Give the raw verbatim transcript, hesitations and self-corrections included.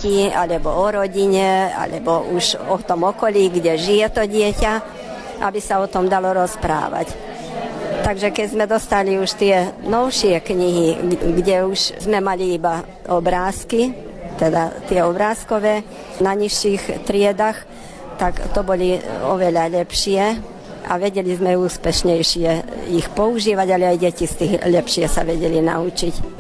deti, alebo o rodine, alebo už o tom okolí, kde žije to dieťa, aby sa o tom dalo rozprávať. Takže keď sme dostali už tie novšie knihy, kde už sme mali iba obrázky, teda tie obrázkové na nižších triedach, tak to boli oveľa lepšie a vedeli sme úspešnejšie ich používať, ale aj deti z tých lepšie sa vedeli naučiť.